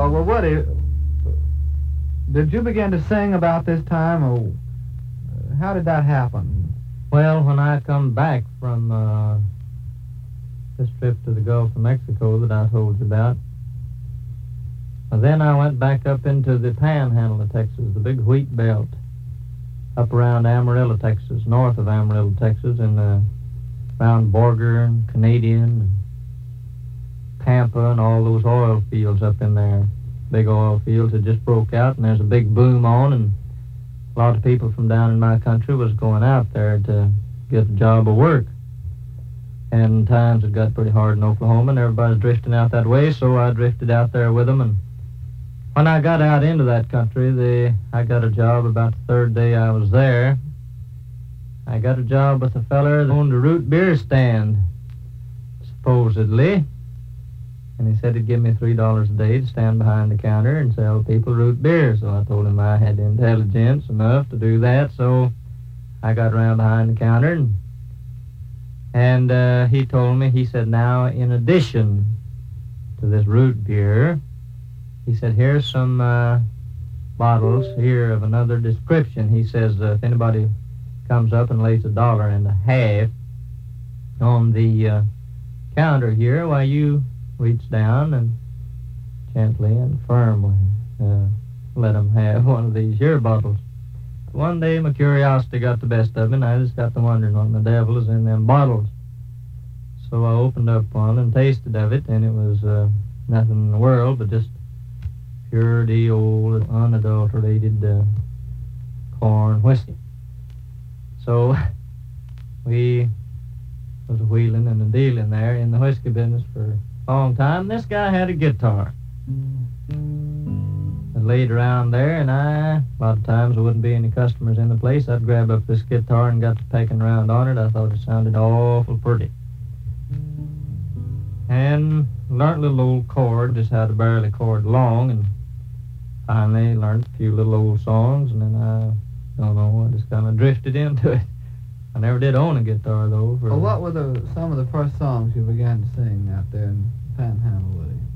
well, Woody, did you begin to sing about this time, or how did that happen? Well, when I come back from this trip to the Gulf of Mexico that I told you about, then I went back up into the panhandle of Texas, the big wheat belt, up around Amarillo, Texas, north of Amarillo, Texas, and around Borger and Canadian and Pampa and all those oil fields up in there. Big oil fields that just broke out, and there's a big boom on, and a lot of people from down in my country was going out there to get a job of work. And times it got pretty hard in Oklahoma, and everybody's drifting out that way, so I drifted out there with them. And when I got out into that country, I got a job about the third day I was there. I got a job with a feller that owned a root beer stand, supposedly. And he said he'd give me $3 a day to stand behind the counter and sell people root beer. So I told him I had intelligence enough to do that. So I got around behind the counter, and he told me, he said, now, in addition to this root beer, he said, here's some bottles here of another description. He says, if anybody comes up and lays $1.50 on the counter here, why, you reach down and gently and firmly let them have one of these here bottles. One day my curiosity got the best of me, and I just got to wondering what the devil is in them bottles. So I opened up one and tasted of it, and it was nothing in the world but just purity, old, unadulterated corn whiskey. So we was wheeling and a dealing there in the whiskey business for a long time. This guy had a guitar. I laid around there, and a lot of times there wouldn't be any customers in the place. I'd grab up this guitar and got to pecking around on it. I thought it sounded awful pretty. And learned a little old chord, just how to barely chord along, and finally learned a few little old songs, and then I don't know, I just kind of drifted into it. I never did own a guitar, though. Well, what were some of the first songs you began to sing out there in Panhandle, Woody?